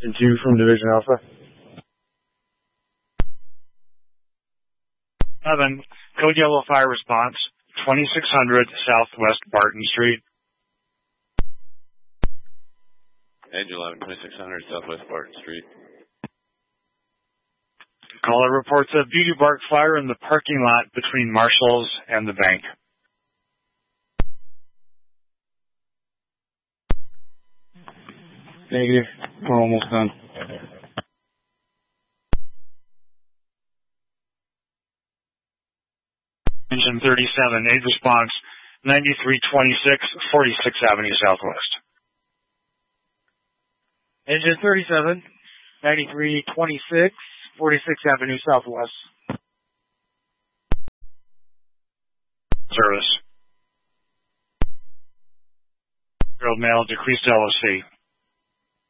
Engine 2 from Division Alpha. 11, Code Yellow Fire Response, 2600 Southwest Barton Street. Engine 11, 2600 Southwest Barton Street. Caller reports a beauty bark fire in the parking lot between Marshall's and the bank. Negative. We're almost done. Engine 37, aid response, 9326 46th Avenue Southwest. Engine 37, 9326 46th Avenue Southwest. Service. Mail decreased LOC.